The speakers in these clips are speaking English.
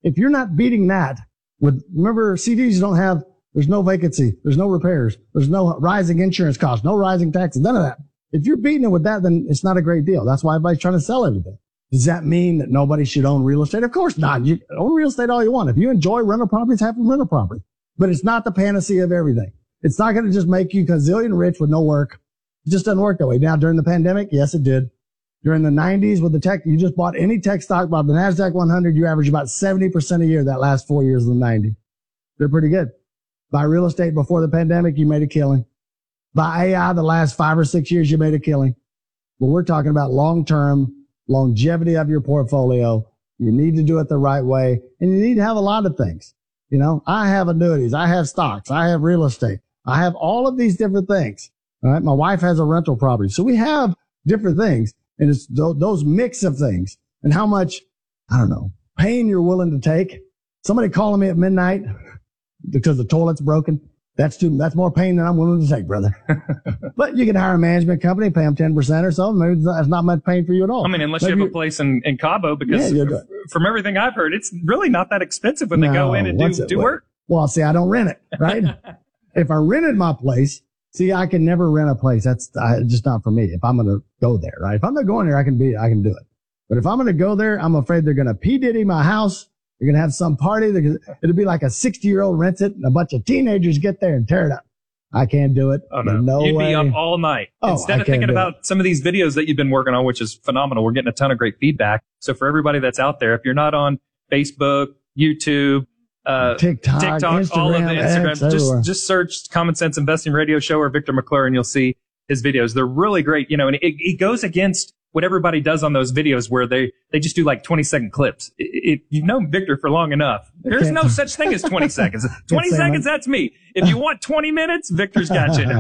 If you're not beating that remember CDs there's no vacancy, there's no repairs, there's no rising insurance costs, no rising taxes, none of that. If you're beating it with that, then it's not a great deal. That's why everybody's trying to sell everything. Does that mean that nobody should own real estate? Of course not. You own real estate all you want. If you enjoy rental properties, have a rental property. But it's not the panacea of everything. It's not going to just make you gazillion rich with no work. It just doesn't work that way. Now, during the pandemic, yes, it did. During the 90s with the tech, you just bought any tech stock, bought the NASDAQ 100, you average about 70% a year that last 4 years of the 90s. They're pretty good. Buy real estate before the pandemic, you made a killing. Buy AI the last 5 or 6 years, you made a killing. But we're talking about long-term longevity of your portfolio. You need to do it the right way, and you need to have a lot of things. You know, I have annuities, I have stocks, I have real estate, I have all of these different things. All right. My wife has a rental property. So we have different things, and it's those mix of things and how much, I don't know, pain you're willing to take. Somebody calling me at midnight because the toilet's broken. That's more pain than I'm willing to take, brother. But you can hire a management company, pay them 10% or so. Maybe that's not much pain for you at all. I mean, unless you have a place in Cabo, because from everything I've heard, it's really not that expensive when they go in and do work. Well, see, I don't rent it, right? If I rented my place, see, I can never rent a place. That's just not for me. If I'm going to go there, right? If I'm not going there, I can do it. But if I'm going to go there, I'm afraid they're going to P. Diddy my house. You're going to have some party. It'll be like a 60-year-old rents it and a bunch of teenagers get there and tear it up. I can't do it. Oh, no. You'd be up all night. Instead of thinking about some of these videos that you've been working on, which is phenomenal. We're getting a ton of great feedback. So for everybody that's out there, if you're not on Facebook, YouTube, TikTok, Instagram, all of the Instagram, just search Common Sense Investing Radio Show or Victor McClure, and you'll see his videos. They're really great. You know, and it goes against what everybody does on those videos where they just do like 20-second clips. You know Victor for long enough. There's no such thing as 20 seconds. 20 seconds, that's me. If you want 20 minutes, Victor's got you.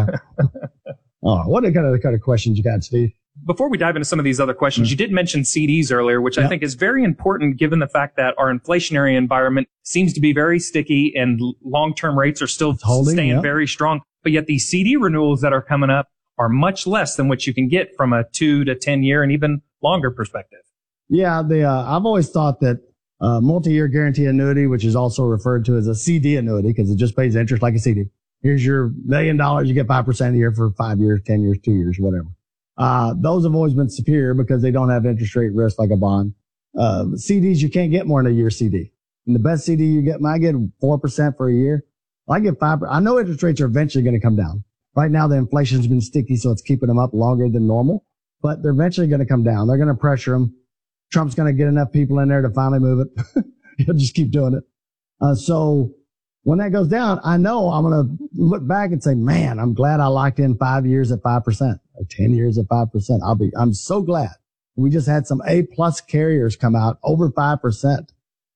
Oh, what kind of questions you got, Steve? Before we dive into some of these other questions, you did mention CDs earlier, which I think is very important given the fact that our inflationary environment seems to be very sticky and long-term rates are still staying very strong. But yet these CD renewals that are coming up are much less than what you can get from a 2 to 10 year and even longer perspective. Yeah, I've always thought that multi-year guarantee annuity, which is also referred to as a CD annuity because it just pays interest like a CD. Here's your $1 million, you get 5% a year for 5 years, 10 years, 2 years, whatever. Those have always been superior because they don't have interest rate risk like a bond. CDs, you can't get more than a year CD. And the best CD you get, I get 4% for a year. I get 5%. I know interest rates are eventually going to come down. Right now, the inflation's been sticky, so it's keeping them up longer than normal, but they're eventually going to come down. They're going to pressure them. Trump's going to get enough people in there to finally move it. He'll just keep doing it. So when that goes down, I know I'm going to look back and say, man, I'm glad I locked in 5 years at 5% or 10 years at 5%. I'm so glad. We just had some A+ carriers come out over 5%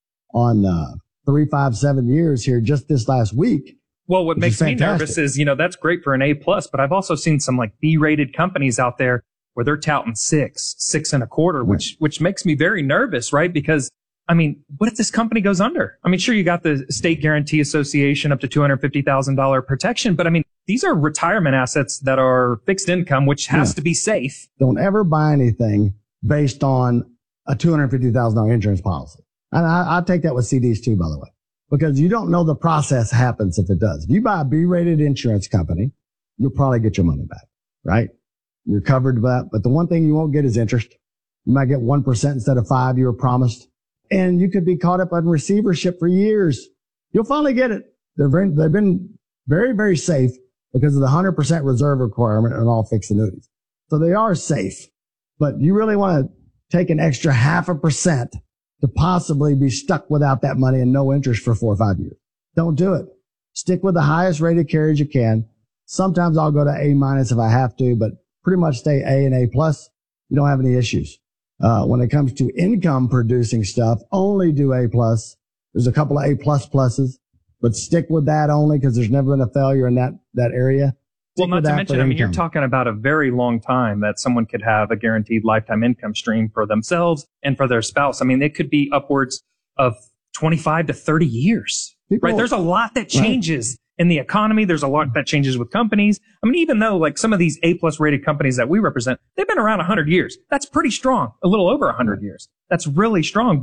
on 3, 5, 7 years here just this last week. Well, what makes me nervous is, that's great for an A+, but I've also seen some like B-rated companies out there where they're touting 6.25, which makes me very nervous, right? Because, I mean, what if this company goes under? I mean, sure, you got the State Guarantee Association up to $250,000 protection, but I mean, these are retirement assets that are fixed income, which has to be safe. Don't ever buy anything based on a $250,000 insurance policy. And I take that with CDs too, by the way. Because you don't know the process happens if it does. If you buy a B-rated insurance company, you'll probably get your money back, right? You're covered by that. But the one thing you won't get is interest. You might get 1% instead of 5% you were promised. And you could be caught up on receivership for years. You'll finally get it. They've been very, very safe because of the 100% reserve requirement on all fixed annuities. So they are safe. But you really want to take an extra 0.5% to possibly be stuck without that money and no interest for 4 or 5 years. Don't do it. Stick with the highest rated carriers you can. Sometimes I'll go to A- if I have to, but pretty much stay A and A+. You don't have any issues. When it comes to income producing stuff, only do A+. There's a couple of A++, but stick with that only because there's never been a failure in that area. Well, not to mention, I mean, you're talking about a very long time that someone could have a guaranteed lifetime income stream for themselves and for their spouse. I mean, it could be upwards of 25 to 30 years, right? There's a lot that changes in the economy. There's a lot that changes with companies. I mean, even though like some of these A+ rated companies that we represent, they've been around 100 years. That's pretty strong. A little over 100 years. That's really strong. But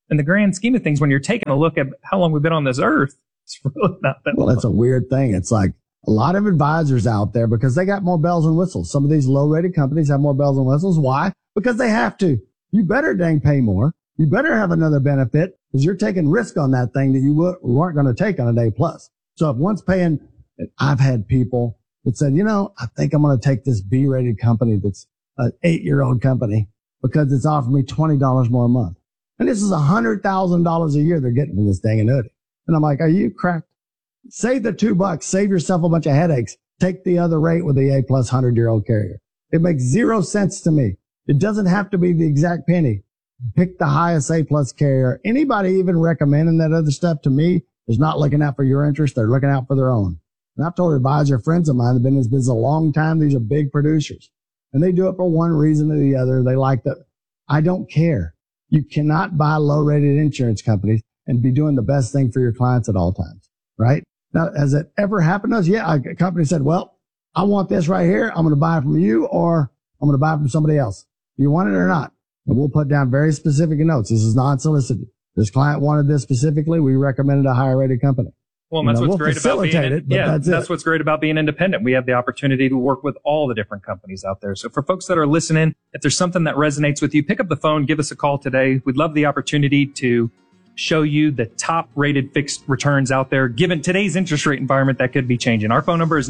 in the grand scheme of things, when you're taking a look at how long we've been on this earth, it's really not that long. Well, it's a weird thing. It's like a lot of advisors out there because they got more bells and whistles. Some of these low-rated companies have more bells and whistles. Why? Because they have to. You better dang pay more. You better have another benefit because you're taking risk on that thing that you weren't going to take on an A+. So if one's paying, I've had people that said, I think I'm going to take this B-rated company that's an 8-year-old company because it's offering me $20 more a month. And this is $100,000 a year they're getting from this dang annuity. And I'm like, are you cracked? Save the $2, save yourself a bunch of headaches. Take the other rate with the A+ 100-year-old carrier. It makes zero sense to me. It doesn't have to be the exact penny. Pick the highest A+ carrier. Anybody even recommending that other stuff to me is not looking out for your interest. They're looking out for their own. And I've told advisor friends of mine have been in this business a long time. These are big producers and they do it for one reason or the other. They like that. I don't care. You cannot buy low-rated insurance companies and be doing the best thing for your clients at all times, right? Now, has it ever happened to us? Yeah, a company said, well, I want this right here. I'm going to buy it from you or I'm going to buy it from somebody else. Do you want it or not? And we'll put down very specific notes. This is non-solicited. This client wanted this specifically. We recommended a higher rated company. Well, and that's what's great about being that's what's great about being independent. We have the opportunity to work with all the different companies out there. So for folks that are listening, if there's something that resonates with you, pick up the phone, give us a call today. We'd love the opportunity to show you the top rated fixed returns out there. Given today's interest rate environment, that could be changing. Our phone number is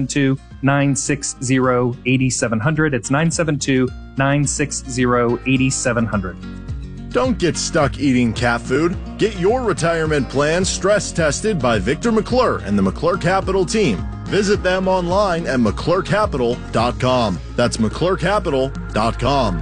972-960-8700. It's 972-960-8700. Don't get stuck eating cat food. Get your retirement plan stress tested by Victor McClure and the McClure Capital team. Visit them online at McClureCapital.com. That's McClureCapital.com.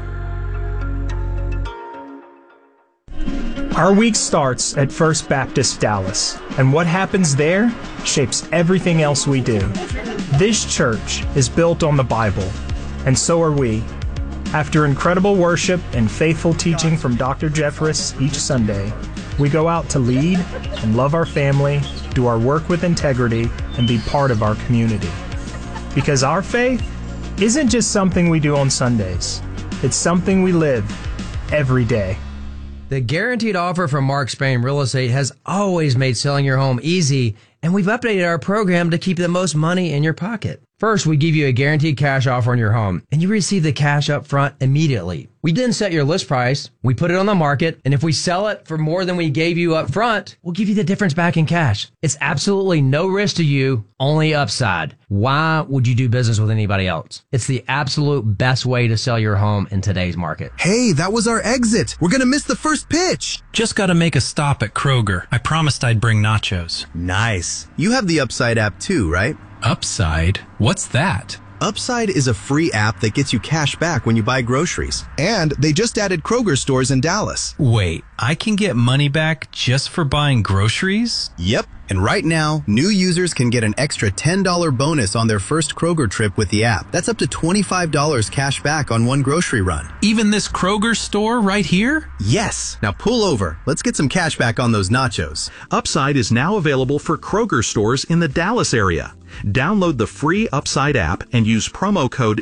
Our week starts at First Baptist Dallas, and what happens there shapes everything else we do. This church is built on the Bible, and so are we. After incredible worship and faithful teaching from Dr. Jeffress each Sunday, we go out to lead and love our family, do our work with integrity, and be part of our community. Because our faith isn't just something we do on Sundays. It's something we live every day. The guaranteed offer from Mark Spain Real Estate has always made selling your home easy, and we've updated our program to keep the most money in your pocket. First, we give you a guaranteed cash offer on your home, and you receive the cash up front immediately. We then set your list price, we put it on the market, and if we sell it for more than we gave you up front, we'll give you the difference back in cash. It's absolutely no risk to you, only upside. Why would you do business with anybody else? It's the absolute best way to sell your home in today's market. Hey, that was our exit. We're going to miss the first pitch. Just got to make a stop at Kroger. I promised I'd bring nachos. Nice. You have the Upside app too, right? Upside? What's that? Upside is a free app that gets you cash back when you buy groceries. And they just added Kroger stores in Dallas. Wait, I can get money back just for buying groceries? Yep. And right now, new users can get an extra $10 bonus on their first Kroger trip with the app. That's up to $25 cash back on one grocery run. Even this Kroger store right here? Yes. Now pull over. Let's get some cash back on those nachos. Upside is now available for Kroger stores in the Dallas area. Download the free Upside app and use promo code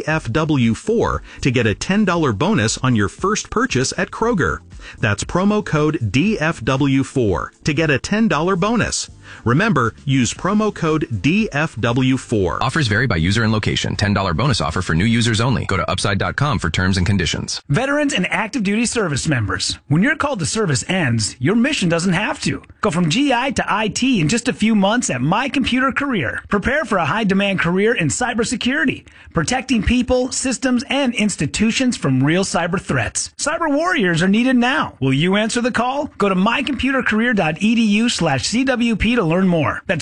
DFW4 to get a $10 bonus on your first purchase at Kroger. That's promo code DFW4 to get a $10 bonus. Remember, use promo code DFW4. Offers vary by user and location. $10 bonus offer for new users only. Go to upside.com for terms and conditions. Veterans and active duty service members. When your call to service ends, your mission doesn't have to. Go from GI to IT in just a few months at My Computer Career. Prepare for a high-demand career in cybersecurity, protecting people, systems, and institutions from real cyber threats. Cyber warriors are needed now. Will you answer the call? Go to mycomputercareer.edu/CWP to learn more. That's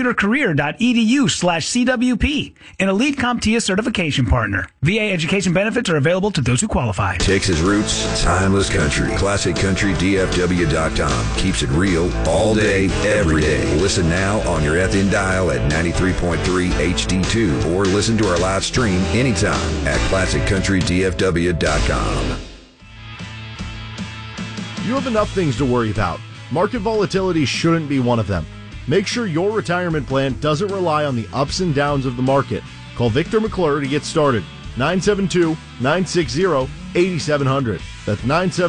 mycomputercareer.edu/CWP, an elite CompTIA certification partner. VA education benefits are available to those who qualify. Texas roots, timeless country. ClassicCountryDFW.com keeps it real all day, every day. Listen now on your FM dial at 93.3 HD2 or listen to our live stream anytime at ClassicCountryDFW.com. You have enough things to worry about. Market volatility shouldn't be one of them. Make sure your retirement plan doesn't rely on the ups and downs of the market. Call Victor McClure to get started. 972-960-8700. 972-960-8700. That's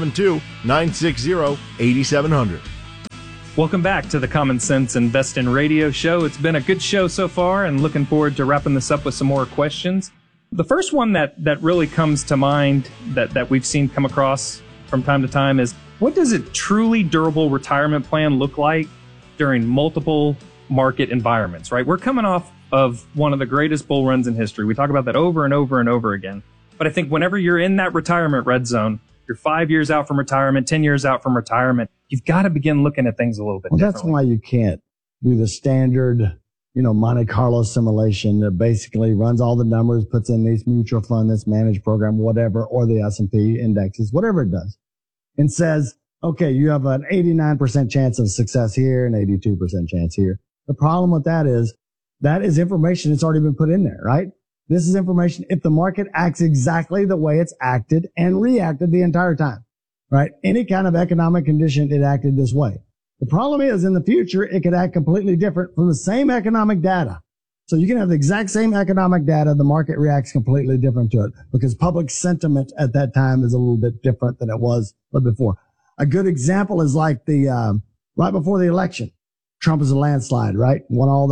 972-960-8700. Welcome back to the Common Sense Investing Radio Show. It's been a good show so far, and looking forward to wrapping this up with some more questions. The first one that really comes to mind that we've seen come across from time to time is, what does a truly durable retirement plan look like during multiple market environments, right? We're coming off of one of the greatest bull runs in history. We talk about that over and over and over again. But I think whenever you're in that retirement red zone, you're 5 years out from retirement, 10 years out from retirement, you've got to begin looking at things a little bit differently. That's why you can't do the standard, Monte Carlo simulation that basically runs all the numbers, puts in this mutual fund, this managed program, whatever, or the S&P indexes, whatever it does, and says, okay, you have an 89% chance of success here and 82% chance here. The problem with that is information that's already been put in there, right? This is information if the market acts exactly the way it's acted and reacted the entire time, right? Any kind of economic condition, it acted this way. The problem is in the future, it could act completely different from the same economic data. So you can have the exact same economic data. The market reacts completely different to it because public sentiment at that time is a little bit different than it was before. A good example is like right before the election, Trump is a landslide, right? Won all the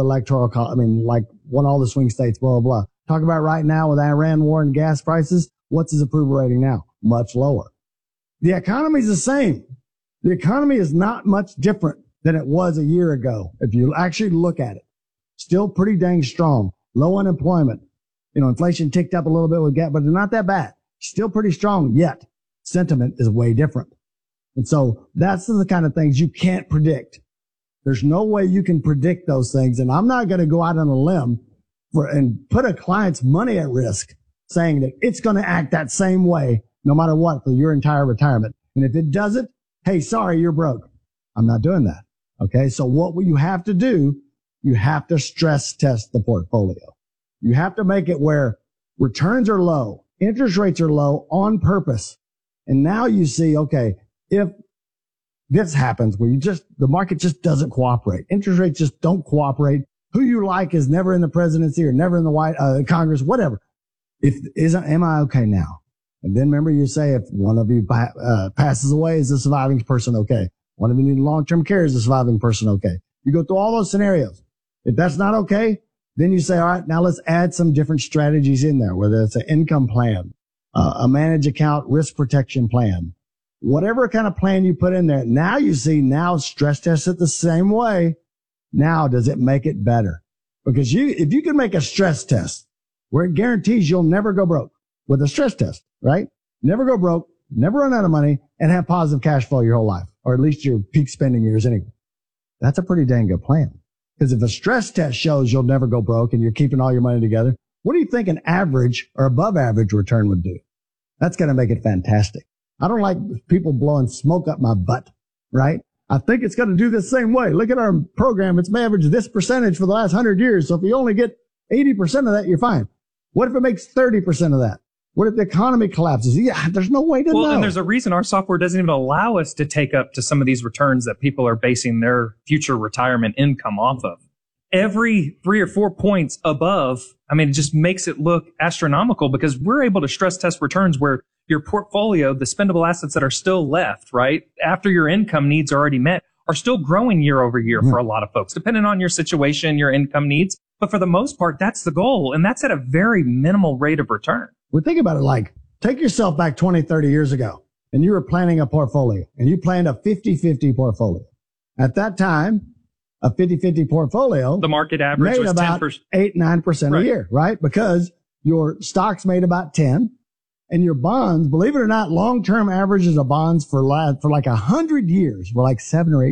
won all the swing states, blah, blah, blah. Talk about right now with Iran war and gas prices. What's his approval rating now? Much lower. The economy is the same. The economy is not much different than it was a year ago. If you actually look at it, still pretty dang strong. Low unemployment. Inflation ticked up a little bit with gas, but it's not that bad. Still pretty strong, yet sentiment is way different. And so that's the kind of things you can't predict. There's no way you can predict those things. And I'm not going to go out on a limb and put a client's money at risk saying that it's going to act that same way no matter what for your entire retirement. And if it doesn't, hey, sorry, you're broke. I'm not doing that. Okay. So what you have to do, you have to stress test the portfolio. You have to make it where returns are low, interest rates are low on purpose. And now you see, okay, if this happens where the market just doesn't cooperate, interest rates just don't cooperate, who you like is never in the presidency or never in the Congress, whatever. Am I okay now? And then remember you say, if one of you passes away, is the surviving person okay? One of you need long-term care, is the surviving person okay? You go through all those scenarios. If that's not okay, then you say, all right, now let's add some different strategies in there, whether it's an income plan, a managed account risk protection plan, whatever kind of plan you put in there. Now you see, stress test it the same way. Now, does it make it better? Because if you can make a stress test where it guarantees you'll never go broke with a stress test, right? Never go broke, never run out of money, and have positive cash flow your whole life, or at least your peak spending years anyway. That's a pretty dang good plan. Because if a stress test shows you'll never go broke and you're keeping all your money together, what do you think an average or above average return would do? That's going to make it fantastic. I don't like people blowing smoke up my butt, right? I think it's going to do the same way. Look at our program. It's averaged this percentage for the last 100 years. So if you only get 80% of that, you're fine. What if it makes 30% of that? What if the economy collapses? Yeah, there's no way to know. Well, and there's a reason our software doesn't even allow us to take up to some of these returns that people are basing their future retirement income off of. Every 3 or 4 points above, it just makes it look astronomical because we're able to stress test returns where your portfolio, the spendable assets that are still left, right, after your income needs are already met, are still growing year over year for a lot of folks, depending on your situation, your income needs. But for the most part, that's the goal. And that's at a very minimal rate of return. Well, think about it like, take yourself back 20, 30 years ago, and you were planning a portfolio, and you planned a 50-50 portfolio. At that time, a 50-50 portfolio, the market average was about 10%. 8-9% a year, right? Because your stocks made about 10, and your bonds, believe it or not, long-term averages of bonds for like 100 years were like 7 or 8%.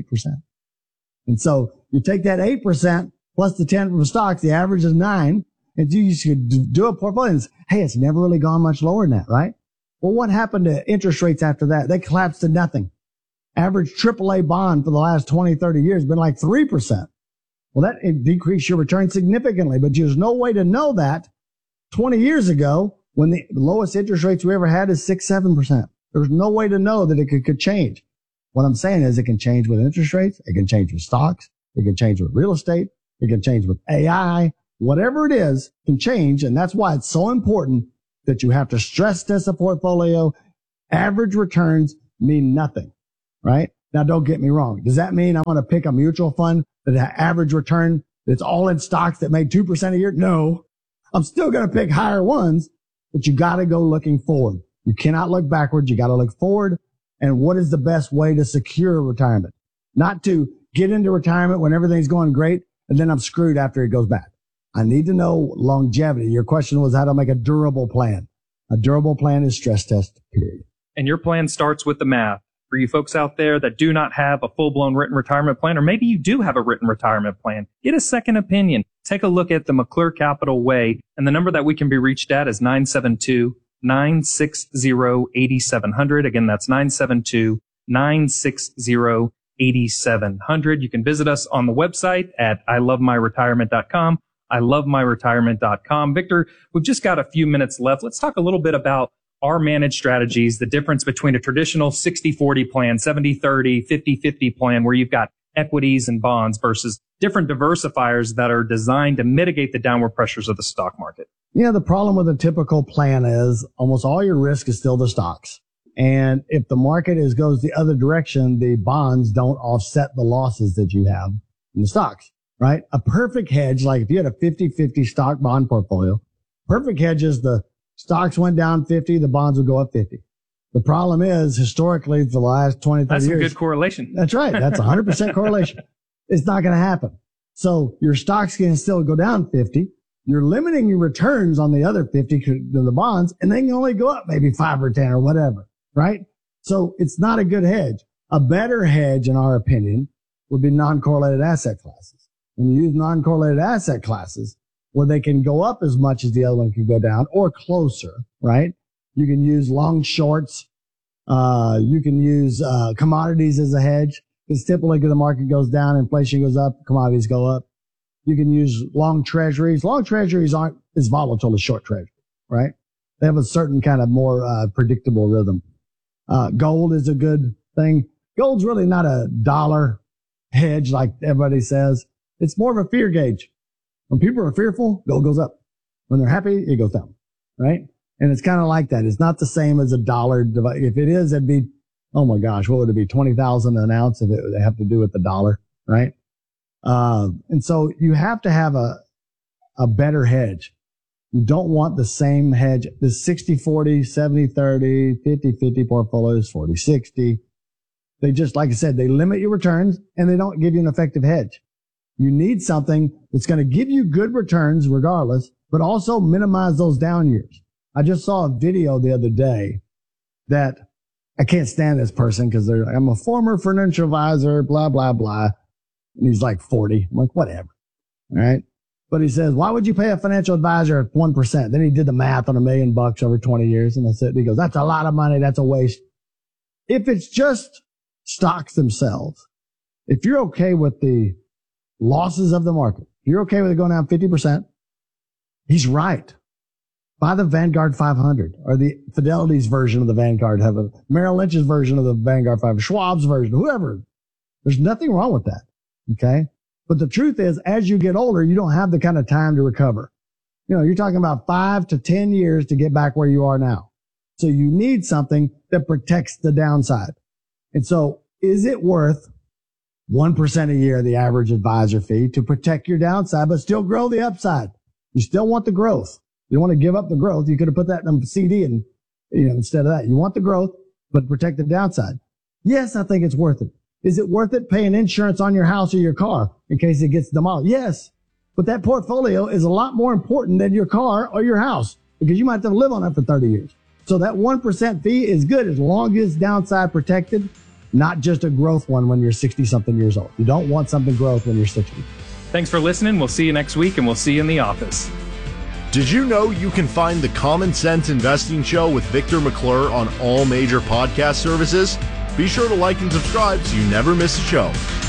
And so you take that 8% plus the 10 from stocks, the average is 9. And you should do a portfolio and say, hey, it's never really gone much lower than that, right? Well, what happened to interest rates after that? They collapsed to nothing. Average AAA bond for the last 20, 30 years has been like 3%. Well, it decreased your return significantly, but there's no way to know that 20 years ago when the lowest interest rates we ever had is 6-7%. There's no way to know that it could change. What I'm saying is it can change with interest rates. It can change with stocks. It can change with real estate. It can change with AI. Whatever it is can change. And that's why it's so important that you have to stress test a portfolio. Average returns mean nothing, right? Now, don't get me wrong. Does that mean I'm going to pick a mutual fund that has average return that's all in stocks that made 2% a year? No. I'm still going to pick higher ones, but you got to go looking forward. You cannot look backwards. You got to look forward. And what is the best way to secure retirement? Not to get into retirement when everything's going great and then I'm screwed after it goes bad. I need to know longevity. Your question was how to make a durable plan. A durable plan is stress test, period. And your plan starts with the math. For you folks out there that do not have a full-blown written retirement plan, or maybe you do have a written retirement plan, get a second opinion. Take a look at the McClure Capital Way, and the number that we can be reached at is 972-960-8700. Again, that's 972-960-8700. You can visit us on the website at ilovemyretirement.com, ilovemyretirement.com. Victor, we've just got a few minutes left. Let's talk a little bit about our managed strategies, the difference between a traditional 60-40 plan, 70-30, 50-50 plan, where you've got equities and bonds versus different diversifiers that are designed to mitigate the downward pressures of the stock market. You know, the problem with a typical plan is almost all your risk is still the stocks. And if the market goes the other direction, the bonds don't offset the losses that you have in the stocks, right? A perfect hedge, like if you had a 50-50 stock bond portfolio, perfect hedge is the stocks went down 50, the bonds would go up 50. The problem is, historically, for the last 20, 30 years. That's a good correlation. That's right. That's 100% correlation. It's not going to happen. So your stocks can still go down 50. You're limiting your returns on the other 50 to the bonds, and they can only go up maybe 5 or 10 or whatever, right? So it's not a good hedge. A better hedge, in our opinion, would be non-correlated asset classes. When you use non-correlated asset classes, where they can go up as much as the other one can go down or closer, right? You can use long shorts. You can use commodities as a hedge because typically the market goes down, inflation goes up, commodities go up. You can use long treasuries. Long treasuries aren't as volatile as short treasuries, right? They have a certain kind of more predictable rhythm. Gold is a good thing. Gold's really not a dollar hedge like everybody says. It's more of a fear gauge. When people are fearful, gold goes up. When they're happy, it goes down, right? And it's kind of like that. It's not the same as a dollar. If it is, it'd be, oh my gosh, what would it be? 20,000 an ounce if it would have to do with the dollar, right? And so you have to have a better hedge. You don't want the same hedge, the 60-40, 70-30, 50-50 portfolios, 40-60. They just, like I said, they limit your returns and they don't give you an effective hedge. You need something that's going to give you good returns regardless, but also minimize those down years. I just saw a video the other day that I can't stand this person because I'm a former financial advisor, blah, blah, blah. And he's like 40. I'm like, whatever. All right. But he says, why would you pay a financial advisor at 1%? Then he did the math on $1 million over 20 years. And I said, he goes, that's a lot of money. That's a waste. If it's just stocks themselves, if you're okay with the losses of the market, you're okay with it going down 50%, he's right. Buy the Vanguard 500 or the Fidelity's version of the Vanguard, have a Merrill Lynch's version of the Vanguard 500, Schwab's version, whoever. There's nothing wrong with that. Okay. But the truth is, as you get older, you don't have the kind of time to recover. You know, you're talking about 5 to 10 years to get back where you are now. So you need something that protects the downside. And so is it worth 1% a year, the average advisor fee, to protect your downside, but still grow the upside? You still want the growth. You don't want to give up the growth. You could have put that in a CD and, instead of that, you want the growth, but protect the downside. Yes, I think it's worth it. Is it worth it paying insurance on your house or your car in case it gets demolished? Yes. But that portfolio is a lot more important than your car or your house because you might have to live on it for 30 years. So that 1% fee is good as long as downside protected, not just a growth one when you're 60 something years old. You don't want something growth when you're 60. Thanks for listening. We'll see you next week and we'll see you in the office. Did you know you can find the Common Sense Investing Show with Victor McClure on all major podcast services? Be sure to like and subscribe so you never miss a show.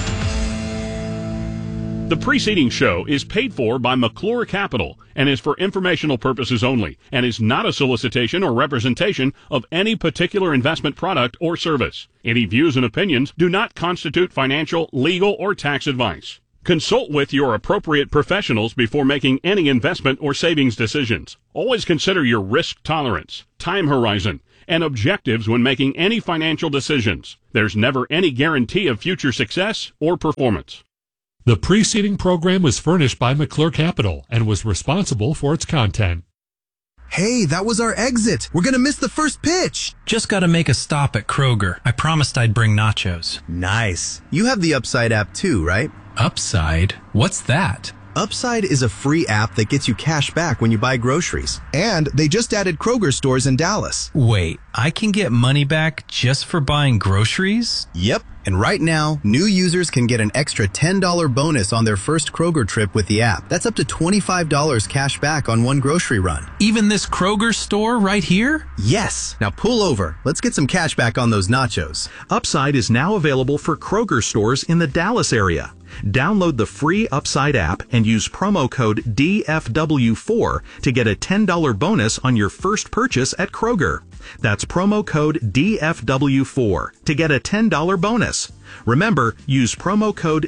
The preceding show is paid for by McClure Capital and is for informational purposes only and is not a solicitation or representation of any particular investment product or service. Any views and opinions do not constitute financial, legal, or tax advice. Consult with your appropriate professionals before making any investment or savings decisions. Always consider your risk tolerance, time horizon, and objectives when making any financial decisions. There's never any guarantee of future success or performance. The preceding program was furnished by McClure Capital and was responsible for its content. Hey, that was our exit. We're gonna miss the first pitch. Just gotta make a stop at Kroger. I promised I'd bring nachos. Nice. You have the Upside app too, right? Upside? What's that? Upside is a free app that gets you cash back when you buy groceries. And they just added Kroger stores in Dallas. Wait, I can get money back just for buying groceries? Yep. And right now, new users can get an extra $10 bonus on their first Kroger trip with the app. That's up to $25 cash back on one grocery run. Even this Kroger store right here? Yes. Now pull over. Let's get some cash back on those nachos. Upside is now available for Kroger stores in the Dallas area. Download the free Upside app and use promo code DFW4 to get a $10 bonus on your first purchase at Kroger. That's promo code DFW4 to get a $10 bonus. Remember, use promo code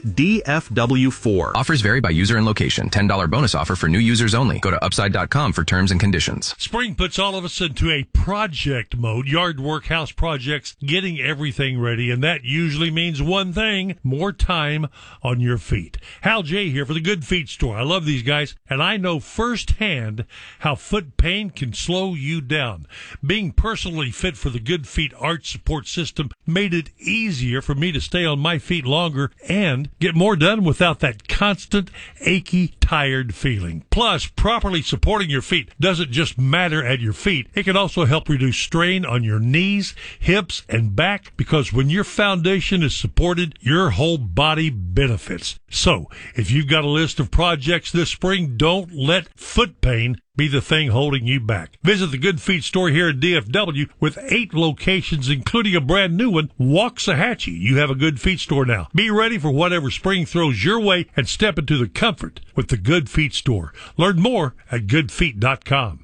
DFW4. Offers vary by user and location. $10 bonus offer for new users only. Go to upside.com for terms and conditions. Spring puts all of us into a project mode. Yard work, house projects, getting everything ready. And that usually means one thing: more time on your feet. Hal J here for the Good Feet store. I love these guys, and I know firsthand how foot pain can slow you down. Being personally fit for the Good Feet arch support system made it easier for me to stay on my feet longer and get more done without that constant achy, tired feeling. Plus, properly supporting your feet doesn't just matter at your feet. It can also help reduce strain on your knees, hips, and back, because when your foundation is supported, your whole body benefits. So, if you've got a list of projects this spring, don't let foot pain be the thing holding you back. Visit the Good Feet store here in DFW with 8 locations, including a brand new one, Waxahachie. You have a Good Feet store now. Be ready for whatever spring throws your way and step into the comfort with the Good Feet store. Learn more at goodfeet.com.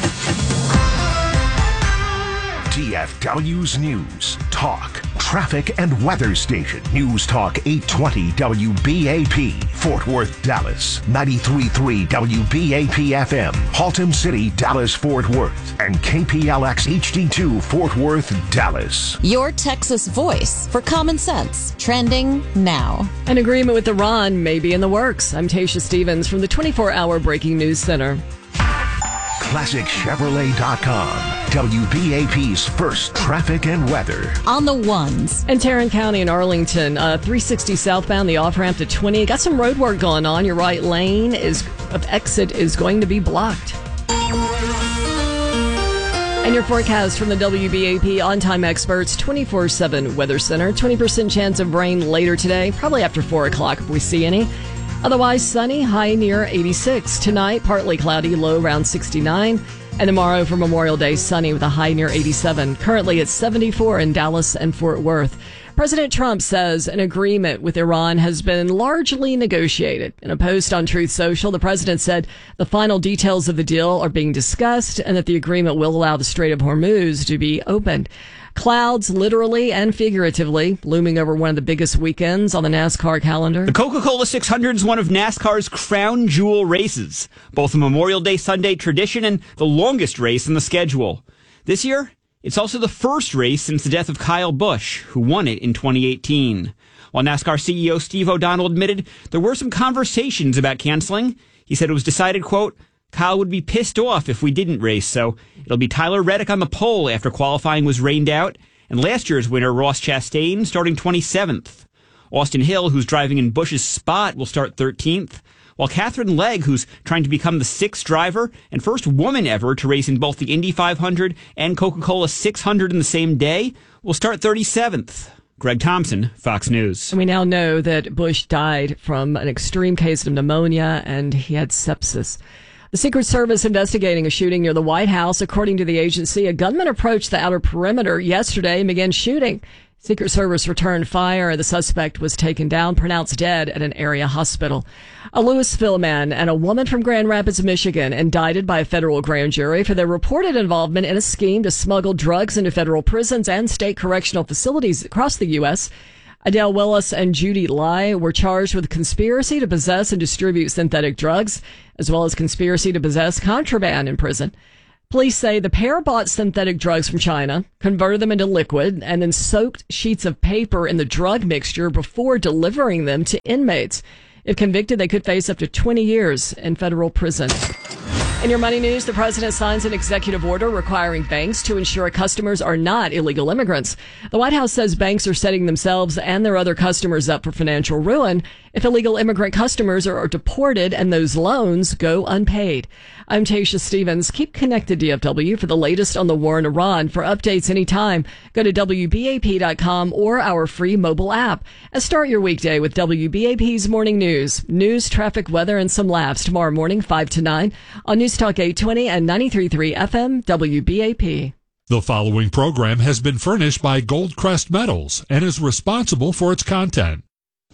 DFW's News, Talk, Traffic, and Weather Station. News Talk 820 WBAP, Fort Worth, Dallas. 93.3 WBAP FM, Haltom City, Dallas, Fort Worth. And KPLX HD2, Fort Worth, Dallas. Your Texas voice for common sense. Trending now. An agreement with Iran may be in the works. I'm Tasha Stevens from the 24-hour Breaking News Center. ClassicChevrolet.com. WBAP's first traffic and weather. On the ones. In Tarrant County in Arlington, 360 southbound, the off-ramp to 20. Got some road work going on. Your right lane of exit is going to be blocked. And your forecast from the WBAP On-Time Experts 24/7 Weather Center. 20% chance of rain later today, probably after 4 o'clock if we see any. Otherwise sunny, high near 86. Tonight, partly cloudy, low around 69. And tomorrow for Memorial Day, sunny with a high near 87. Currently it's 74 in Dallas and Fort Worth. President Trump says an agreement with Iran has been largely negotiated. In a post on Truth Social, the president said the final details of the deal are being discussed and that the agreement will allow the Strait of Hormuz to be opened. Clouds, literally and figuratively, looming over one of the biggest weekends on the NASCAR calendar. The Coca-Cola 600 is one of NASCAR's crown jewel races, both a Memorial Day Sunday tradition and the longest race in the schedule. This year, it's also the first race since the death of Kyle Busch, who won it in 2018. While NASCAR CEO Steve O'Donnell admitted there were some conversations about canceling, he said it was decided, quote, Kyle would be pissed off if we didn't race, so it'll be Tyler Reddick on the pole after qualifying was rained out, and last year's winner, Ross Chastain, starting 27th. Austin Hill, who's driving in Busch's spot, will start 13th, while Catherine Legg, who's trying to become the 6th driver and first woman ever to race in both the Indy 500 and Coca-Cola 600 in the same day, will start 37th. Greg Thompson, Fox News. And we now know that Busch died from an extreme case of pneumonia and he had sepsis. The Secret Service investigating a shooting near the White House. According to the agency, a gunman approached the outer perimeter yesterday and began shooting. Secret Service returned fire. The suspect was taken down, pronounced dead at an area hospital. A Louisville man and a woman from Grand Rapids, Michigan, indicted by a federal grand jury for their reported involvement in a scheme to smuggle drugs into federal prisons and state correctional facilities across the U.S. Adele Willis and Judy Lai were charged with conspiracy to possess and distribute synthetic drugs, as well as conspiracy to possess contraband in prison. Police say the pair bought synthetic drugs from China, converted them into liquid, and then soaked sheets of paper in the drug mixture before delivering them to inmates. If convicted, they could face up to 20 years in federal prison. In your money news, the president signs an executive order requiring banks to ensure customers are not illegal immigrants. The White House says banks are setting themselves and their other customers up for financial ruin if illegal immigrant customers are deported and those loans go unpaid. I'm Tasha Stevens. Keep connected, DFW, for the latest on the war in Iran. For updates anytime, go to WBAP.com or our free mobile app. And start your weekday with WBAP's Morning News. News, traffic, weather, and some laughs tomorrow morning, 5 to 9 on News Talk 820 and 93.3 FM WBAP. The following program has been furnished by Goldcrest Metals and is responsible for its content.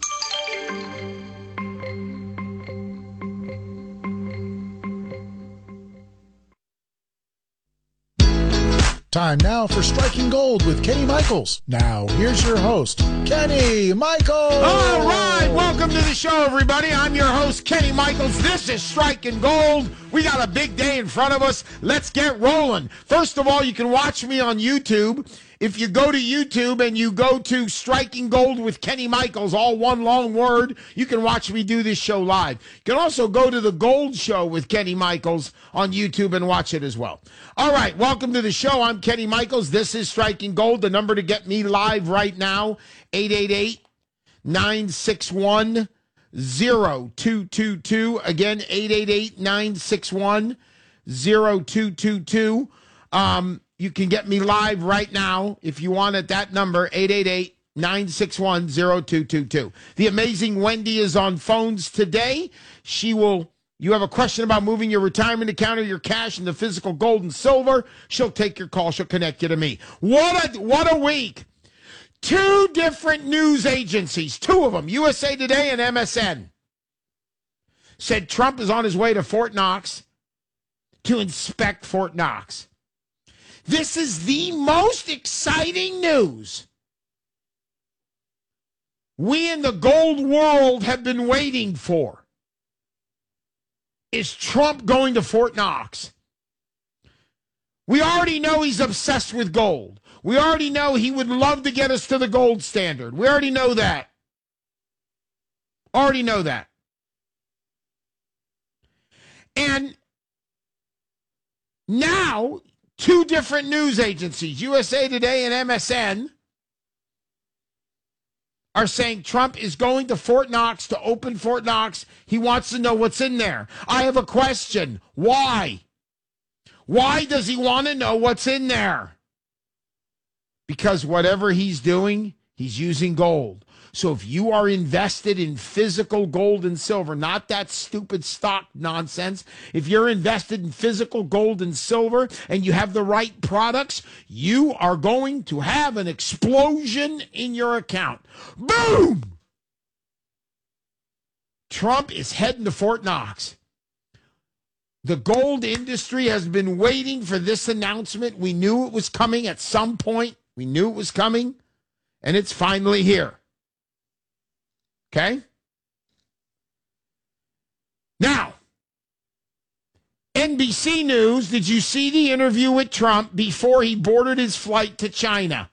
Time now for Striking Gold with Kenny Michaels. Now, here's your host, Kenny Michaels. All right, welcome to the show, everybody. I'm your host, Kenny Michaels. This is Striking Gold. We got a big day in front of us. Let's get rolling. First of all, you can watch me on YouTube. If you go to YouTube and you go to Striking Gold with Kenny Michaels, all one long word, you can watch me do this show live. You can also go to the Gold Show with Kenny Michaels on YouTube and watch it as well. All right, welcome to the show. I'm Kenny Michaels. This is Striking Gold. The number to get me live right now, 888-961-0222. Again, 888-961-0222. You can get me live right now if you want at that number, 888-961-0222. The amazing Wendy is on phones today. You have a question about moving your retirement account or your cash into physical gold and silver. She'll take your call. She'll connect you to me. What a week. Two different news agencies, two of them, USA Today and MSN, said Trump is on his way to Fort Knox to inspect Fort Knox. This is the most exciting news we in the gold world have been waiting for. Is Trump going to Fort Knox? We already know he's obsessed with gold. We already know he would love to get us to the gold standard. We already know that. Already know that. And now, two different news agencies, USA Today and MSN, are saying Trump is going to Fort Knox to open Fort Knox. He wants to know what's in there. I have a question. Why? Why does he want to know what's in there? Because whatever he's doing, he's using gold. So if you are invested in physical gold and silver, not that stupid stock nonsense, if you're invested in physical gold and silver and you have the right products, you are going to have an explosion in your account. Boom! Trump is heading to Fort Knox. The gold industry has been waiting for this announcement. We knew it was coming at some point. We knew it was coming, and it's finally here. Okay? Now, NBC News, did you see the interview with Trump before he boarded his flight to China?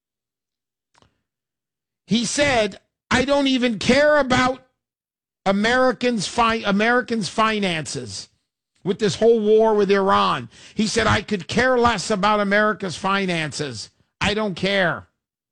He said, I don't even care about Americans' finances with this whole war with Iran. He said, I could care less about America's finances. I don't care.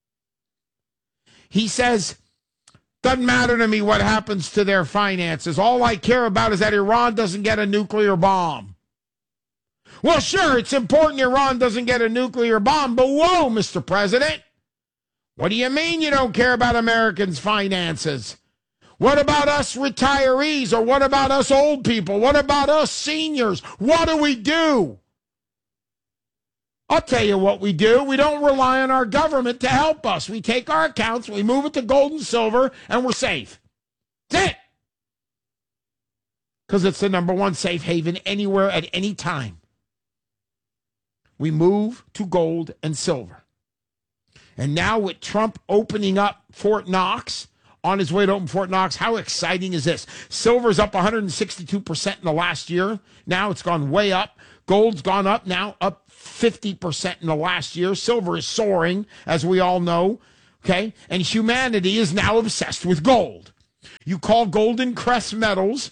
He says, doesn't matter to me what happens to their finances. All I care about is that Iran doesn't get a nuclear bomb. Well, sure, it's important Iran doesn't get a nuclear bomb, but whoa, Mr. President. What do you mean you don't care about Americans' finances? What about us retirees? Or what about us old people? What about us seniors? What do we do? I'll tell you what we do. We don't rely on our government to help us. We take our accounts, we move it to gold and silver, and we're safe. That's it. Because it's the number one safe haven anywhere at any time. We move to gold and silver. And now with Trump opening up Fort Knox, on his way to open Fort Knox, how exciting is this? Silver's up 162% in the last year. Now it's gone way up. Gold's gone up now, up 50% in the last year. Silver is soaring, as we all know. Okay? And humanity is now obsessed with gold. You call Golden Crest Metals,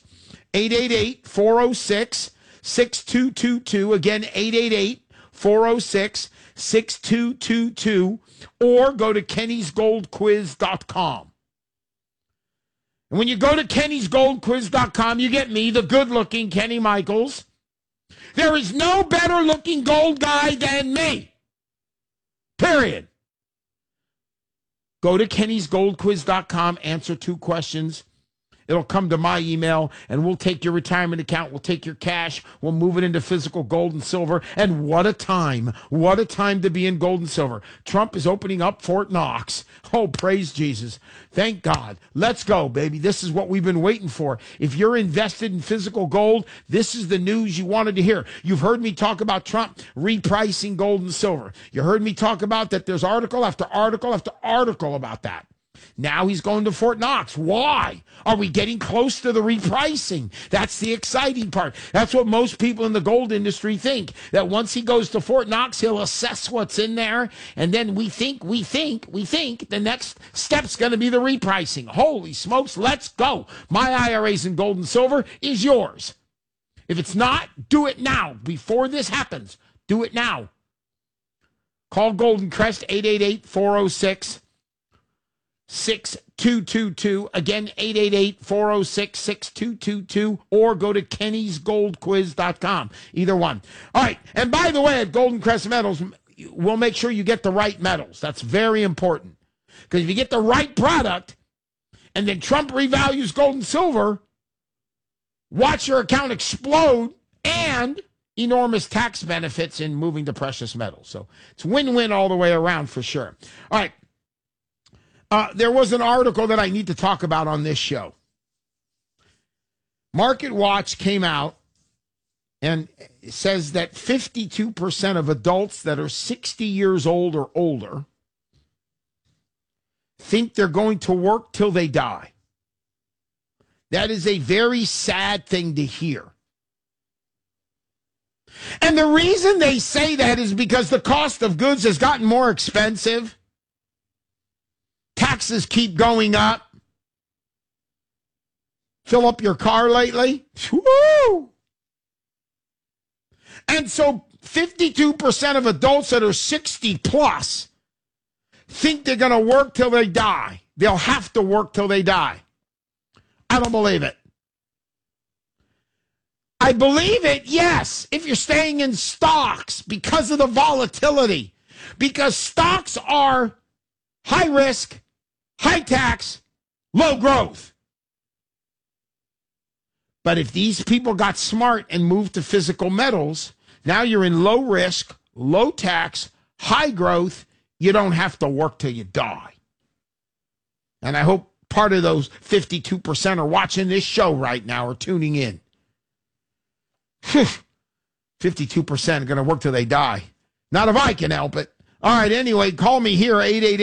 888-406-6222. Again, 888-406-6222. Or go to kennysgoldquiz.com. And when you go to kennysgoldquiz.com, you get me, the good-looking Kenny Michaels. There is no better-looking gold guy than me. Period. Go to kennysgoldquiz.com, answer 2 questions. It'll come to my email, and we'll take your retirement account. We'll take your cash. We'll move it into physical gold and silver. And what a time. What a time to be in gold and silver. Trump is opening up Fort Knox. Oh, praise Jesus. Thank God. Let's go, baby. This is what we've been waiting for. If you're invested in physical gold, this is the news you wanted to hear. You've heard me talk about Trump repricing gold and silver. You heard me talk about that there's article after article after article about that. Now he's going to Fort Knox. Why? Are we getting close to the repricing? That's the exciting part. That's what most people in the gold industry think, that once he goes to Fort Knox, he'll assess what's in there, and then we think the next step's going to be the repricing. Holy smokes, let's go. My IRAs in gold and silver is yours. If it's not, do it now. Before this happens, do it now. Call Golden Crest, 888-406-6222. Again, 888-406-6222, or go to kennysgoldquiz.com. Either one. All right. And by the way, at Golden Crest Metals, we'll make sure you get the right metals. That's very important. Because if you get the right product, and then Trump revalues gold and silver, watch your account explode, and enormous tax benefits in moving to precious metals. So it's win-win all the way around for sure. All right. There was an article that I need to talk about on this show. Market Watch came out and says that 52% of adults that are 60 years old or older think they're going to work till they die. That is a very sad thing to hear. And the reason they say that is because the cost of goods has gotten more expensive. Taxes keep going up. Fill up your car lately? Woo! And so 52% of adults that are 60 plus think they're going to work till they die. They'll have to work till they die. I don't believe it. I believe it, yes, if you're staying in stocks because of the volatility. Because stocks are high risk, high tax, low growth. But if these people got smart and moved to physical metals, now you're in low risk, low tax, high growth. You don't have to work till you die. And I hope part of those 52% are watching this show right now or tuning in. 52% are going to work till they die. Not if I can help it. All right, anyway, call me here,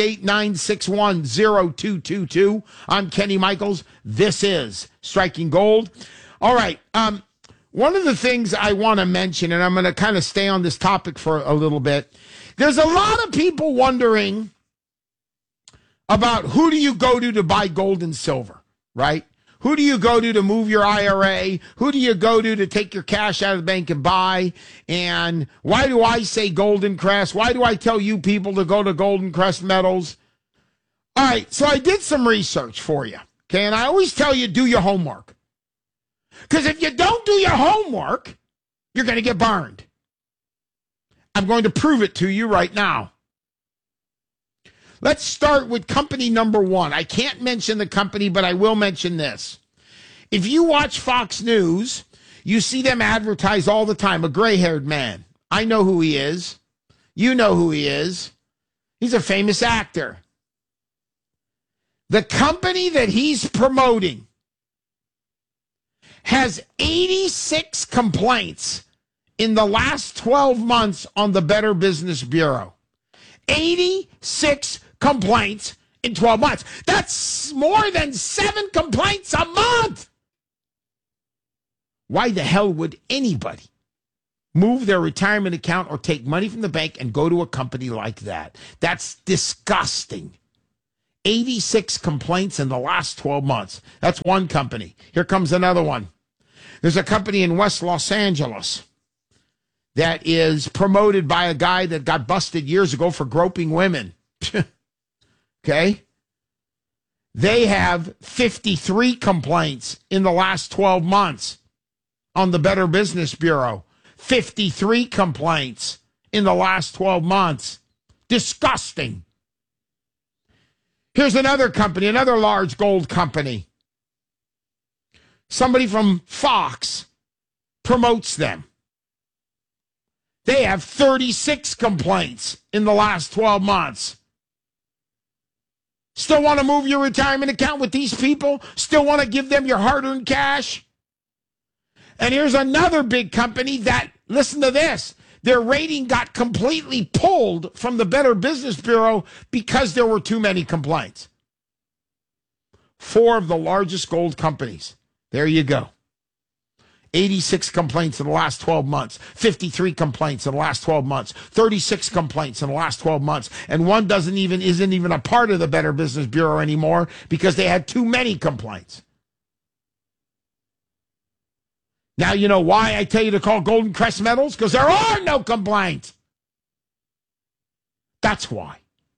888-961-0222. I'm Kenny Michaels. This is Striking Gold. All right, one of the things I want to mention, and I'm going to kind of stay on this topic for a little bit, there's a lot of people wondering about who do you go to buy gold and silver, right? Who do you go to move your IRA? Who do you go to take your cash out of the bank and buy? And why do I say Golden Crest? Why do I tell you people to go to Golden Crest Metals? All right, so I did some research for you, okay? And I always tell you, do your homework. Because if you don't do your homework, you're going to get burned. I'm going to prove it to you right now. Let's start with company number one. I can't mention the company, but I will mention this. If you watch Fox News, you see them advertise all the time, a gray-haired man. I know who he is. You know who he is. He's a famous actor. The company that he's promoting has 86 complaints in the last 12 months on the Better Business Bureau. 86 complaints in 12 months. That's more than 7 complaints a month. Why the hell would anybody move their retirement account or take money from the bank and go to a company like that. That's disgusting. 86 complaints in the last 12 months. That's one company. Here comes another one. There's a company in West Los Angeles that is promoted by a guy that got busted years ago for groping women. Okay? They have 53 complaints in the last 12 months on the Better Business Bureau. 53 complaints in the last 12 months. Disgusting. Here's another company, another large gold company. Somebody from Fox promotes them. They have 36 complaints in the last 12 months. Still want to move your retirement account with these people? Still want to give them your hard-earned cash? And here's another big company that, listen to this, their rating got completely pulled from the Better Business Bureau because there were too many complaints. 4 of the largest gold companies. There you go. 86 complaints in the last 12 months, 53 complaints in the last 12 months, 36 complaints in the last 12 months, and one isn't even a part of the Better Business Bureau anymore because they had too many complaints. Now you know why I tell you to call Golden Crest Metals? Because there are no complaints. That's why.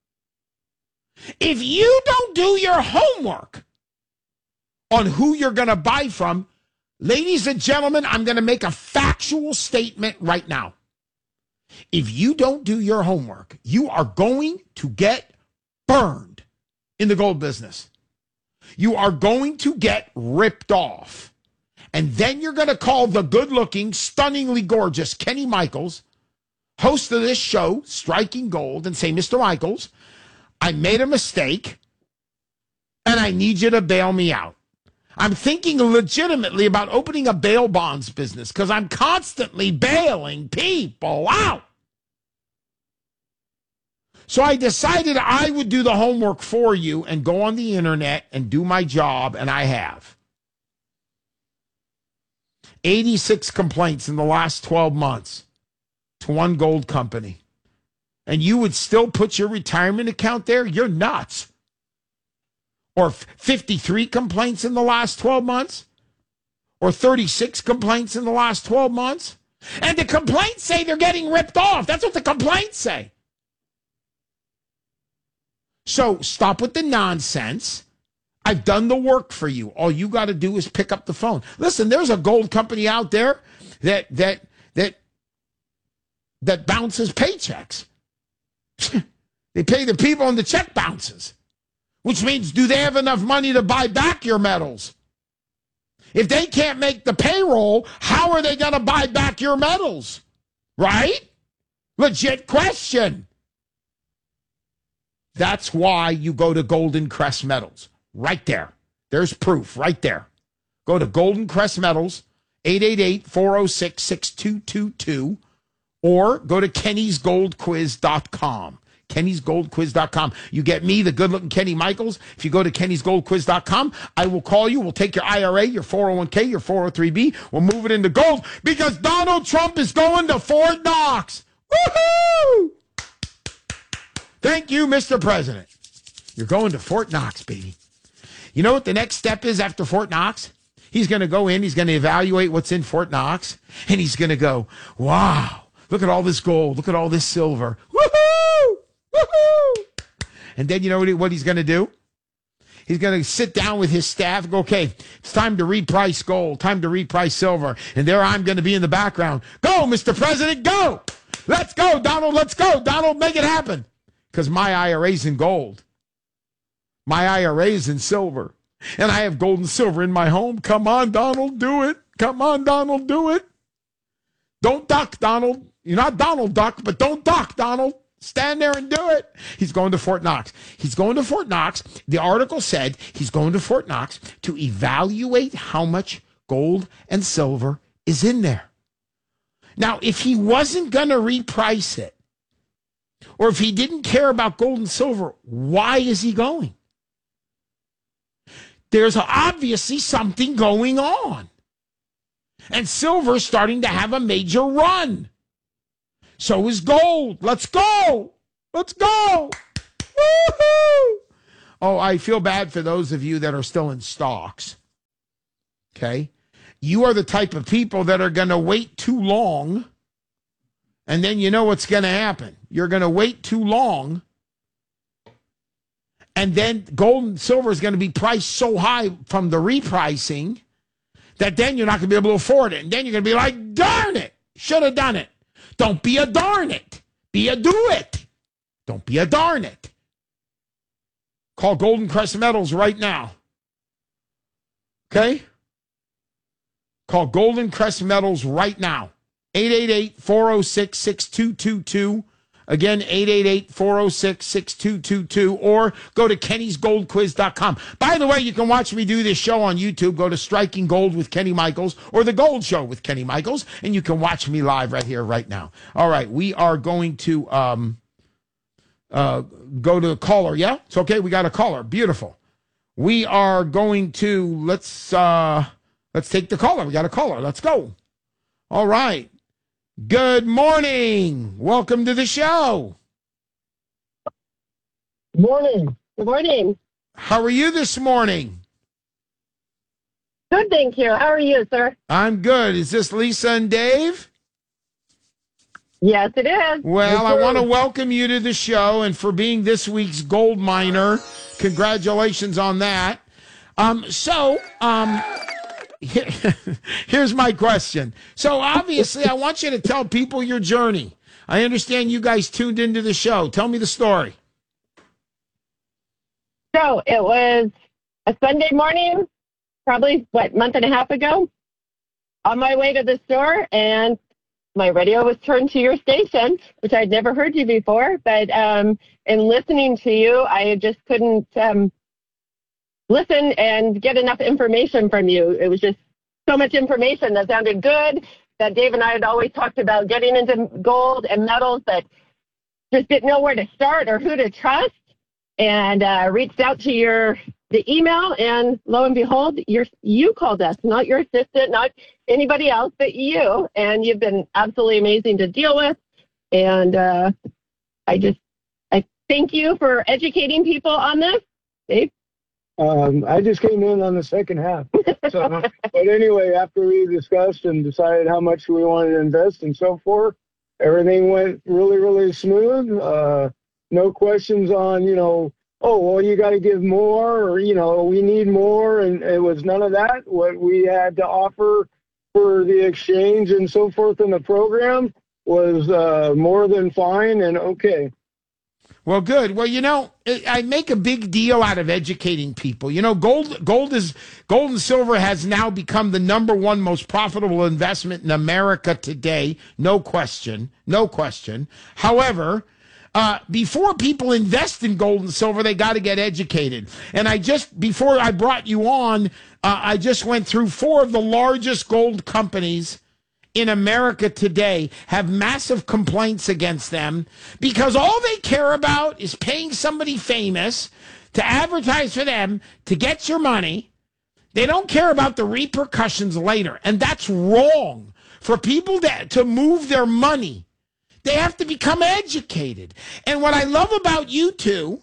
If you don't do your homework on who you're going to buy from, ladies and gentlemen, I'm going to make a factual statement right now. If you don't do your homework, you are going to get burned in the gold business. You are going to get ripped off. And then you're going to call the good-looking, stunningly gorgeous Kenny Michaels, host of this show, Striking Gold, and say, Mr. Michaels, I made a mistake, and I need you to bail me out. I'm thinking legitimately about opening a bail bonds business because I'm constantly bailing people out. So I decided I would do the homework for you and go on the internet and do my job, and I have. 86 complaints in the last 12 months to one gold company. And you would still put your retirement account there? You're nuts. Or 53 complaints in the last 12 months? Or 36 complaints in the last 12 months? And the complaints say they're getting ripped off. That's what the complaints say. So stop with the nonsense. I've done the work for you. All you got to do is pick up the phone. Listen, there's a gold company out there that bounces paychecks. They pay the people and the check bounces. Which means, do they have enough money to buy back your metals? If they can't make the payroll, how are they going to buy back your metals? Right? Legit question. That's why you go to Golden Crest Metals. Right there. There's proof right there. Go to Golden Crest Metals, 888-406-6222, or go to kennysgoldquiz.com. KennysGoldQuiz.com. You get me, the good-looking Kenny Michaels. If you go to KennysGoldQuiz.com, I will call you. We'll take your IRA, your 401k, your 403b. We'll move it into gold because Donald Trump is going to Fort Knox. Woohoo! Thank you, Mr. President. You're going to Fort Knox, baby. You know what the next step is after Fort Knox? He's going to go in, he's going to evaluate what's in Fort Knox, and he's going to go, wow, look at all this gold, look at all this silver. Woohoo! Woohoo! And then you know what he's going to do? He's going to sit down with his staff and go, okay, it's time to reprice gold, time to reprice silver. And there I'm going to be in the background. Go, Mr. President, go! Let's go, Donald, let's go. Donald, make it happen. Because my IRA's in gold. My IRA is in silver. And I have gold and silver in my home. Come on, Donald, do it. Come on, Donald, do it. Don't duck, Donald. You're not Donald Duck, but don't duck, Donald. Stand there and do it. He's going to Fort Knox. He's going to Fort Knox. The article said he's going to Fort Knox to evaluate how much gold and silver is in there. Now, if he wasn't going to reprice it, or if he didn't care about gold and silver, why is he going? There's obviously something going on. And silver's starting to have a major run. So is gold. Let's go. Let's go. Woo-hoo! Oh, I feel bad for those of you that are still in stocks. Okay? You are the type of people that are going to wait too long, and then you know what's going to happen. You're going to wait too long, and then gold and silver is going to be priced so high from the repricing that then you're not going to be able to afford it. And then you're going to be like, darn it, should have done it. Don't be a darn it. Be a do it. Don't be a darn it. Call Golden Crest Metals right now. Okay? Call Golden Crest Metals right now. 888-406-6222. Again, 888-406-6222. Or go to kennysgoldquiz.com. By the way, you can watch me do this show on YouTube. Go to Striking Gold with Kenny Michaels or The Gold Show with Kenny Michaels, and you can watch me live right here, right now. All right, we are going to go to the caller. Yeah? It's okay. We got a caller. Beautiful. We are going to, let's take the caller. We got a caller. Let's go. All right. Good morning. Welcome to the show. Good morning. Good morning. How are you this morning? Good, thank you. How are you, sir? I'm good. Is this Lisa and Dave? Yes, it is. Well, I want to welcome you to the show, and for being this week's gold miner, congratulations on that. Here's my question. So obviously, I want you to tell people your journey. I understand you guys tuned into the show. Tell me the story. So it was a Sunday morning, probably, month and a half ago, on my way to the store, and my radio was turned to your station, which I'd never heard you before, but in listening to you, I just couldn't listen and get enough information from you. It was just so much information that sounded good, that Dave and I had always talked about getting into gold and metals, but just didn't know where to start or who to trust, and reached out to the email, and lo and behold, you called us, not your assistant, not anybody else, but you, and you've been absolutely amazing to deal with, and I thank you for educating people on this. Dave? I just came in on the second half. So, but anyway, after we discussed and decided how much we wanted to invest and so forth, everything went really, really smooth. No questions on, oh, well, you got to give more, or, we need more. And it was none of that. What we had to offer for the exchange and so forth in the program was more than fine and okay. Well, good. Well, I make a big deal out of educating people. Gold and silver has now become the number one most profitable investment in America today. No question. No question. However, before people invest in gold and silver, they got to get educated. And before I brought you on, I just went through 4 of the largest gold companies in America today have massive complaints against them because all they care about is paying somebody famous to advertise for them to get your money. They don't care about the repercussions later. And that's wrong. For people to move their money, they have to become educated. And what I love about you two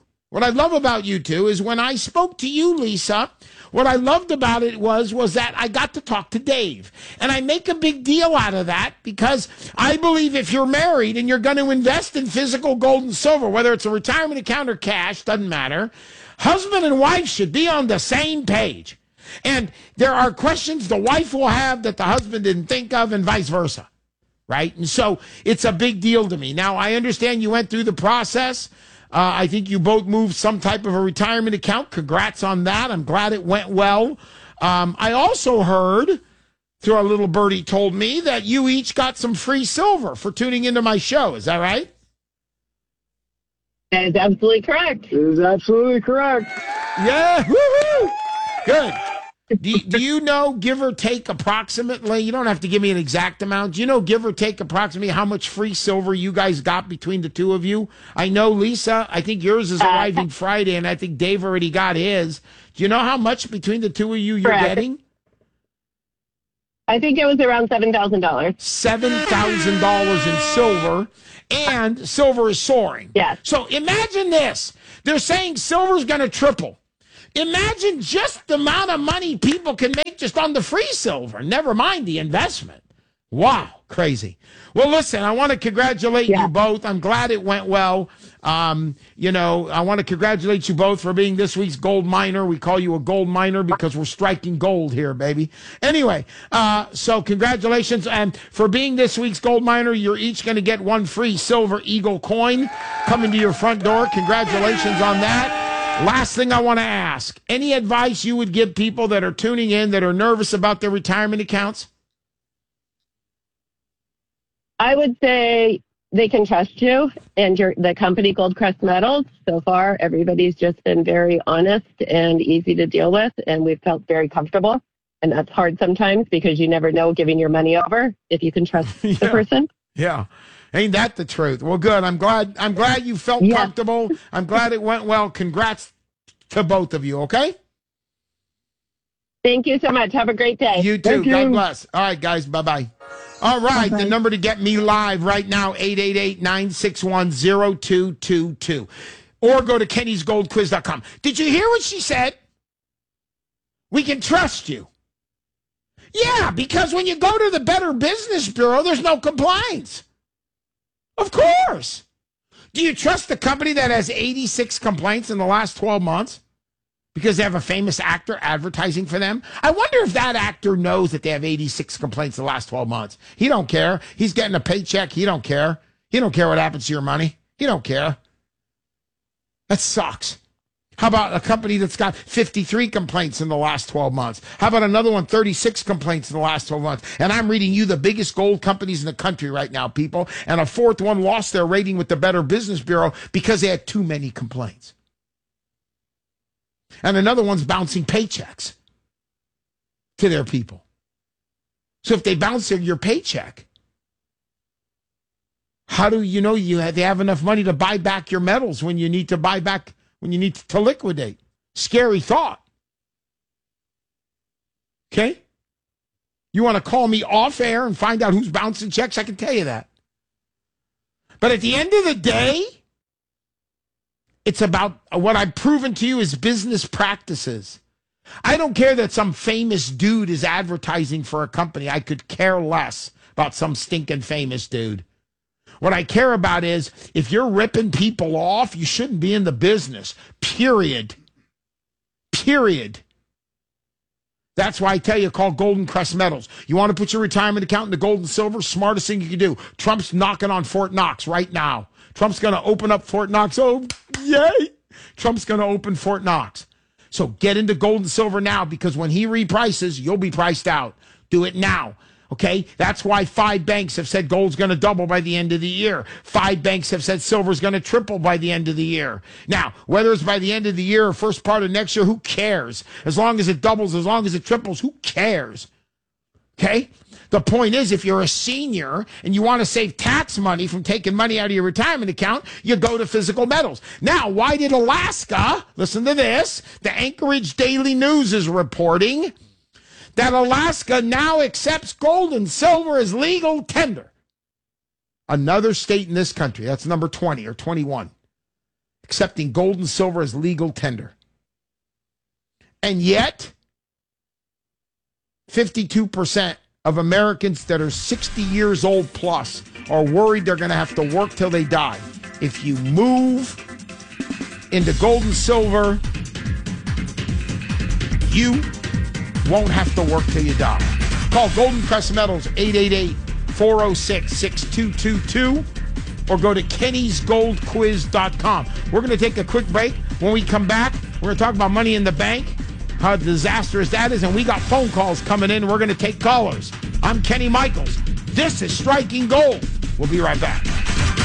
is when I spoke to you, Lisa, what I loved about it was that I got to talk to Dave. And I make a big deal out of that because I believe if you're married and you're going to invest in physical gold and silver, whether it's a retirement account or cash, doesn't matter, husband and wife should be on the same page. And there are questions the wife will have that the husband didn't think of and vice versa, right? And so it's a big deal to me. Now, I understand you went through the process. I think you both moved some type of a retirement account. Congrats on that. I'm glad it went well. I also heard, through a little birdie told me, that you each got some free silver for tuning into my show. Is that right? That is absolutely correct. It is absolutely correct. Yeah. Woo-hoo. Good. Do you know, give or take approximately, you don't have to give me an exact amount, do you know, give or take approximately how much free silver you guys got between the two of you? I know, Lisa, I think yours is arriving Friday, and I think Dave already got his. Do you know how much between the two of you you're getting? I think it was around $7,000. $7,000 in silver, and silver is soaring. Yes. So imagine this. They're saying silver's going to triple. Imagine just the amount of money people can make just on the free silver, never mind the investment. Wow, crazy. Well, listen, I want to congratulate you both. I'm glad it went well. I want to congratulate you both for being this week's gold miner. We call you a gold miner because we're striking gold here, baby. Anyway, so congratulations. And for being this week's gold miner, you're each going to get one free Silver Eagle coin coming to your front door. Congratulations on that. Last thing I want to ask, any advice you would give people that are tuning in that are nervous about their retirement accounts? I would say they can trust you and the company Goldcrest Metals. So far, everybody's just been very honest and easy to deal with, and we've felt very comfortable. And that's hard sometimes because you never know giving your money over if you can trust the person. Yeah. Ain't that the truth? Well, good. I'm glad you felt comfortable. I'm glad it went well. Congrats to both of you, okay? Thank you so much. Have a great day. You too. God bless. All right, guys. Bye-bye. All right, the number to get me live right now, 888-961-0222. Or go to kennysgoldquiz.com. Did you hear what she said? We can trust you. Yeah, because when you go to the Better Business Bureau, there's no complaints. Of course. Do you trust the company that has 86 complaints in the last 12 months? Because they have a famous actor advertising for them? I wonder if that actor knows that they have 86 complaints in the last 12 months. He don't care. He's getting a paycheck. He don't care. He don't care what happens to your money. He don't care. That sucks. How about a company that's got 53 complaints in the last 12 months? How about another one, 36 complaints in the last 12 months? And I'm reading you the biggest gold companies in the country right now, people. And a fourth one lost their rating with the Better Business Bureau because they had too many complaints. And another one's bouncing paychecks to their people. So if they bounce your paycheck, how do you know they have enough money to buy back your metals when you need to buy back, when you need to liquidate? Scary thought. Okay? You want to call me off air and find out who's bouncing checks? I can tell you that. But at the end of the day, it's about what I've proven to you is business practices. I don't care that some famous dude is advertising for a company. I could care less about some stinking famous dude. What I care about is if you're ripping people off, you shouldn't be in the business. Period. Period. That's why I tell you, call Golden Crest Metals. You want to put your retirement account into gold and silver? Smartest thing you can do. Trump's knocking on Fort Knox right now. Trump's going to open up Fort Knox. Oh, yay. Trump's going to open Fort Knox. So get into gold and silver now, because when he reprices, you'll be priced out. Do it now. Okay? That's why 5 banks have said gold's going to double by the end of the year. 5 banks have said silver's going to triple by the end of the year. Now, whether it's by the end of the year or first part of next year, who cares? As long as it doubles, as long as it triples, who cares? Okay? The point is, if you're a senior and you want to save tax money from taking money out of your retirement account, you go to physical metals. Now, why did Alaska, listen to this, the Anchorage Daily News is reporting that Alaska now accepts gold and silver as legal tender. Another state in this country, that's number 20 or 21, accepting gold and silver as legal tender. And yet, 52% of Americans that are 60 years old plus are worried they're going to have to work till they die. If you move into gold and silver, you won't have to work till you die. Call Golden Crest Metals, 888-406-6222, or go to kennysgoldquiz.com. We're going to take a quick break. When we come back, we're going to talk about money in the bank, how disastrous that is, and we got phone calls coming in. We're going to take callers. I'm Kenny Michaels. This is Striking Gold. We'll be right back.